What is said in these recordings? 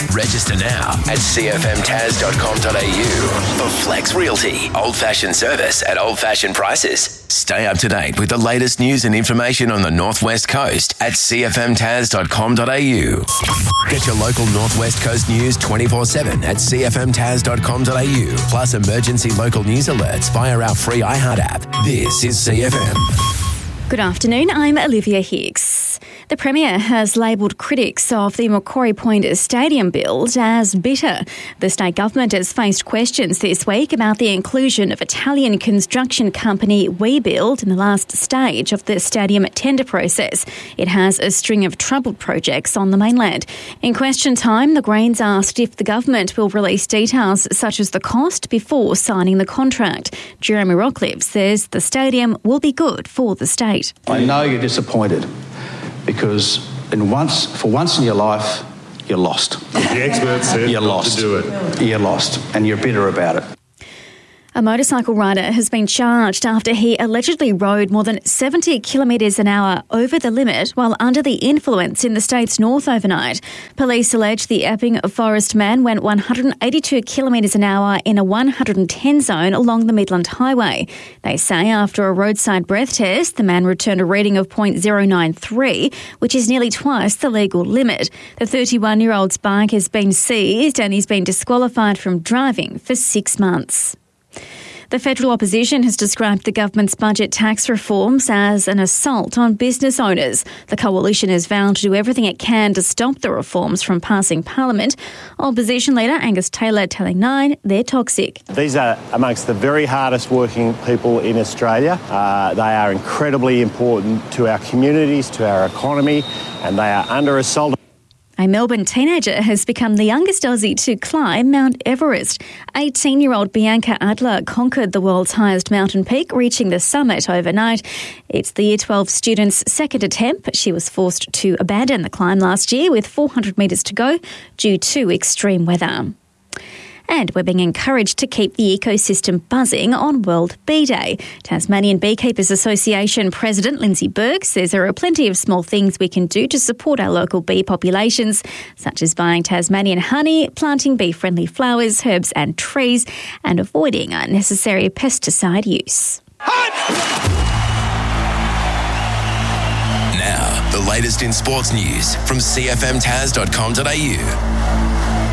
Register now at cfmtas.com.au for Flex Realty. Old-fashioned service at old-fashioned prices. Stay up to date with the latest news and information on the Northwest Coast at cfmtas.com.au. Get your local Northwest Coast news 24/7 at cfmtas.com.au. Plus emergency local news alerts via our free iHeart app. This is CFM. Good afternoon, I'm Olivia Hicks. The Premier has labelled critics of the Macquarie Point Stadium build as bitter. The state government has faced questions this week about the inclusion of Italian construction company WeBuild in the last stage of the stadium tender process. It has a string of troubled projects on the mainland. In question time, the Greens asked if the government will release details such as the cost before signing the contract. Jeremy Rockcliffe says the stadium will be good for the state. I know you're disappointed because for once in your life, you're lost. The experts said you're lost. To do it. You're lost and you're bitter about it. A motorcycle rider has been charged after he allegedly rode more than 70 kilometres an hour over the limit while under the influence in the state's north overnight. Police allege the Epping Forest man went 182 kilometres an hour in a 110 zone along the Midland Highway. They say after a roadside breath test, the man returned a reading of .093, which is nearly twice the legal limit. The 31-year-old's bike has been seized and he's been disqualified from driving for 6 months. The federal opposition has described the government's budget tax reforms as an assault on business owners. The coalition has vowed to do everything it can to stop the reforms from passing Parliament. Opposition leader Angus Taylor telling Nine they're toxic. These are amongst the very hardest working people in Australia. They are incredibly important to our communities, to our economy, and they are under assault. A Melbourne teenager has become the youngest Aussie to climb Mount Everest. 18-year-old Bianca Adler conquered the world's highest mountain peak, reaching the summit overnight. It's the Year 12 student's second attempt. She was forced to abandon the climb last year with 400 metres to go due to extreme weather. And we're being encouraged to keep the ecosystem buzzing on World Bee Day. Tasmanian Beekeepers Association President Lindsay Burke says there are plenty of small things we can do to support our local bee populations, such as buying Tasmanian honey, planting bee-friendly flowers, herbs and trees, and avoiding unnecessary pesticide use. Now, the latest in sports news from cfmtas.com.au.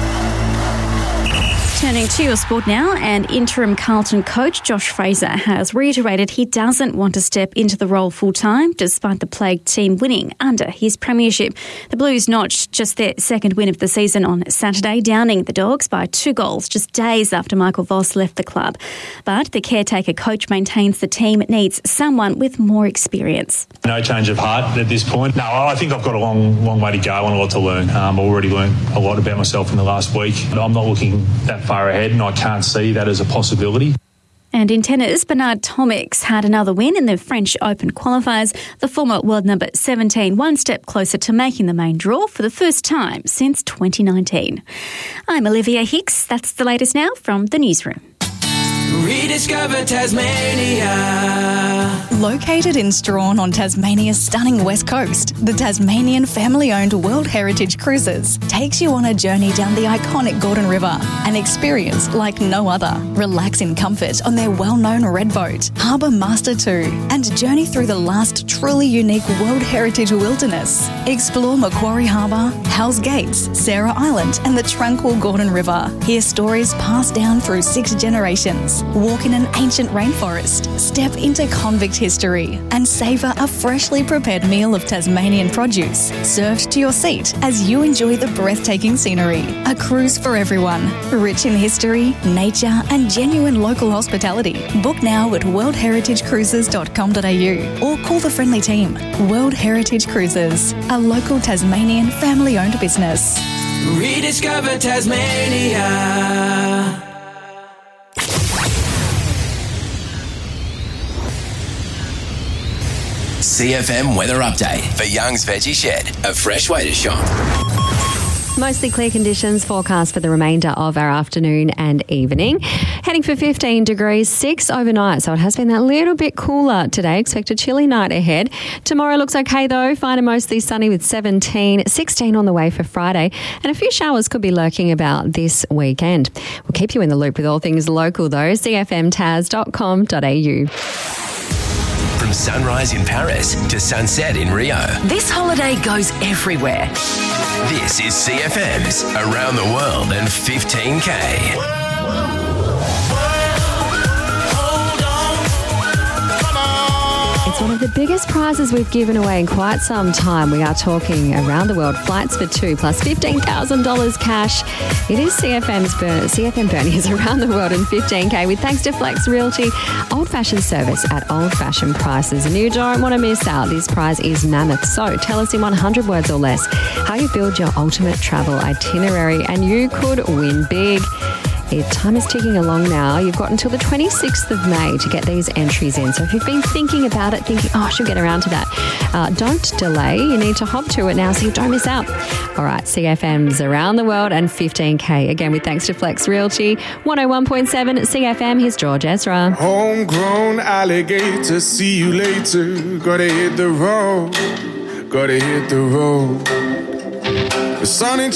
Turning to your sport now, and interim Carlton coach Josh Fraser has reiterated he doesn't want to step into the role full-time despite the plagued team winning under his premiership. The Blues notched just their second win of the season on Saturday, downing the Dogs by 2 goals just days after Michael Voss left the club. But the caretaker coach maintains the team needs someone with more experience. No change of heart at this point. No, I think I've got a long way to go and a lot to learn. I've already learned a lot about myself in the last week. I'm not looking that far ahead, and I can't see that as a possibility. And in tennis, Bernard Tomic had another win in the French Open qualifiers. The former world number 17 one step closer to making the main draw for the first time since 2019. I'm Olivia Hicks. That's the latest now from the newsroom. Rediscover Tasmania. Located in Strahan on Tasmania's stunning west coast, the Tasmanian family-owned World Heritage Cruises takes you on a journey down the iconic Gordon River, an experience like no other. Relax in comfort on their well-known red boat, Harbour Master 2, and journey through the last truly unique World Heritage wilderness. Explore Macquarie Harbour, Hells Gates, Sarah Island, and the tranquil Gordon River. Hear stories passed down through 6 generations. Walk in an ancient rainforest, step into convict history, and savour a freshly prepared meal of Tasmanian produce, served to your seat as you enjoy the breathtaking scenery. A cruise for everyone, rich in history, nature, and genuine local hospitality. Book now at worldheritagecruises.com.au or call the friendly team. World Heritage Cruises, a local Tasmanian family-owned business. Rediscover Tasmania. CFM weather update for Young's Veggie Shed, a fresh way to shop. Mostly clear conditions forecast for the remainder of our afternoon and evening. Heading for 15 degrees, 6 overnight. So it has been that little bit cooler today. Expect a chilly night ahead. Tomorrow looks okay though. Fine and mostly sunny with 17, 16 on the way for Friday. And a few showers could be lurking about this weekend. We'll keep you in the loop with all things local though. cfmtaz.com.au. From sunrise in Paris to sunset in Rio. This holiday goes everywhere. This is CFM's Around the World and 15K. It's one of the biggest prizes we've given away in quite some time. We are talking around the world flights for two plus $15,000 cash. It is CFM Bernie's Around the World and 15K with thanks to Flex Realty, old-fashioned service at old-fashioned prices. And you don't want to miss out. This prize is mammoth. So tell us in 100 words or less how you build your ultimate travel itinerary and you could win big. Time is ticking along now. You've got until the 26th of May to get these entries in. So if you've been thinking about it, thinking, I should get around to that, don't delay. You need to hop to it now so you don't miss out. All right, CFM's Around the World and 15K. Again, with thanks to Flex Realty, 101.7 CFM. Here's George Ezra. Homegrown alligator, see you later. Gotta hit the road. The sun